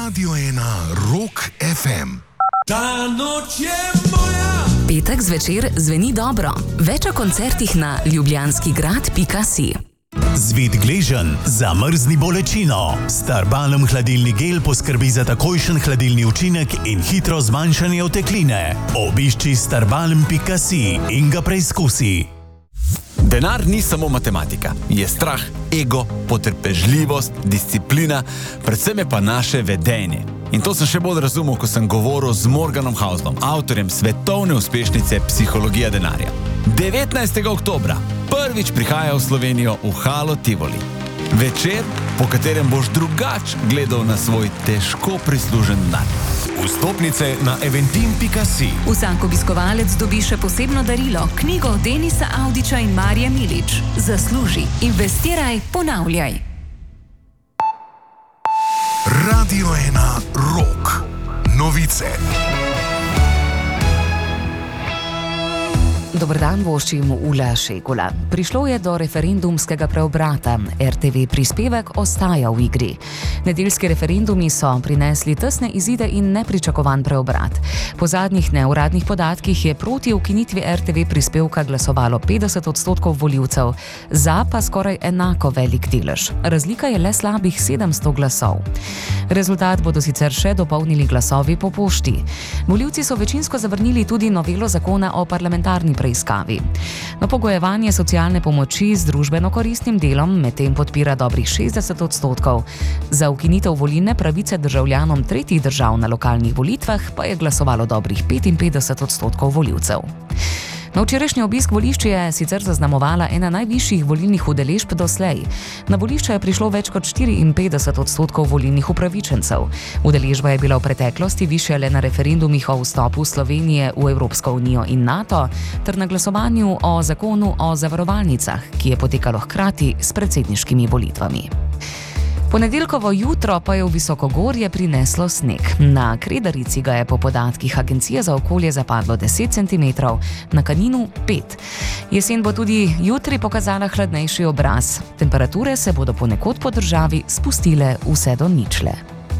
Radio 1 Rock FM. Ta noč je moja. Petek zvečer zveni dobro. Več o koncertih na ljubljanskigrad.si. Zvit gleženj, zamrzni bolečino. Starbalm hladilni gel poskrbi za takojšen hladilni učinek in hitro zmanjšanje otekline. Obišči starbalm.si in ga preizkusi. Denar ni samo matematika. Je strah, ego, potrpežljivost, disciplina, predvsem je pa naše vedenje. In to sem še bolj razumel, ko sem govoril z Morganom Houselom, avtorjem svetovne uspešnice Psihologija denarja. 19. oktobra prvič prihaja v Slovenijo v Halo Tivoli. Večer, po katerem boš drugač gledal na svoj težko prislužen denar. Vstopnice na eventim.si. Vsak obiskovalec dobi še posebno darilo, knjigo Denisa Avdića in Marije Milič. Zasluži, investiraj, ponavljaj. Radio 1 Rock. Novice. Dober dan, voščim Ula Šegula. Prišlo je do referendumskega preobrata. RTV prispevek ostaja v igri. Nedeljski referendumi so prinesli tesne izide in nepričakovan preobrat. Po zadnjih neuradnih podatkih je proti ukinitvi RTV prispevka glasovalo 50% volivcev, za pa skoraj enako velik delež. Razlika je le slabih 700 glasov. Rezultat bodo sicer še dopolnili glasovi po pošti. Volivci so večinsko zavrnili tudi novelo zakona o parlamentarni preiskavi. No, pogojevanje socialne pomoči z družbeno koristnim delom medtem podpira dobrih 60%. Za ukinitev volilne pravice državljanom tretjih držav na lokalnih volitvah pa je glasovalo dobrih 55% volivcev. Na včerajšnji obisk volišč je sicer zaznamovala ena najvišjih volilnih udeležb doslej. Na volišče je prišlo več kot 54% volilnih upravičencev. Udeležba je bila v preteklosti višja le na referendumih o vstopu Slovenije v Evropsko unijo in NATO ter na glasovanju o zakonu o zavarovalnicah, ki je potekalo hkrati s predsedniškimi volitvami. Ponedeljkovo jutro pa je v Visokogorje prineslo sneg. Na Kredarici ga je po podatkih Agencije za okolje zapadlo 10 cm, na Kaninu 5. Jesen bo tudi jutri pokazala hladnejši obraz. Temperature se bodo ponekod po državi spustile vse do ničle.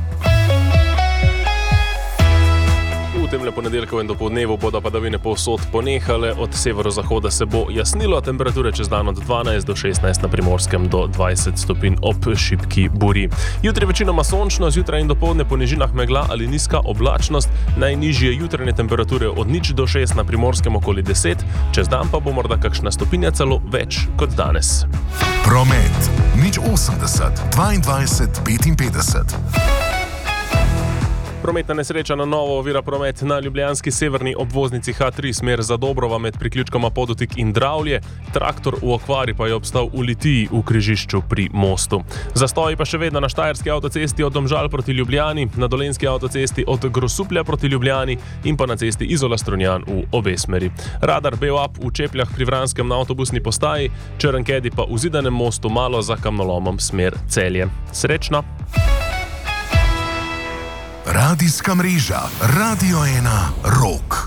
V temle ponedeljkovem dopoldnevu bodo padavine povsod ponehale, od severozahoda se bo jasnilo, temperature čez dan od 12 do 16 na Primorskem do 20 stopinj ob šibki buri. Jutri večinoma sončno, zjutraj in dopoldne po nižinah megla ali nizka oblačnost, najnižje jutranje temperature od 0 do 6 na Primorskem okoli 10, čez dan pa bo morda kakšna stopinja celo več kot danes. Promet 080 22 55. Prometna nesreča na novo ovira promet na ljubljanski severni obvoznici H3 smer za Dobrova med priključkoma Podutik in Dravlje. Traktor v okvari pa je obstal v Litiji v križišču pri mostu. Zastoji pa še vedno na Štajerski avtocesti od Domžal proti Ljubljani, na Dolenjski avtocesti od Grosuplja proti Ljubljani in pa na cesti Izola-Strunjan v obe smeri. Radar BOAP v Čepljah pri Vranskem na avtobusni postaji, Črnkedi pa v Zidanem mostu malo za kamnolomom smer Celje. Srečno! Radijska mreža Radio 1 Rock.